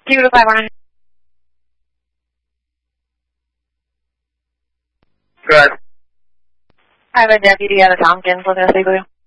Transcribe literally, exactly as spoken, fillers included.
Two to five one. Good. I have a deputy out of Tompkins looking to speak with you.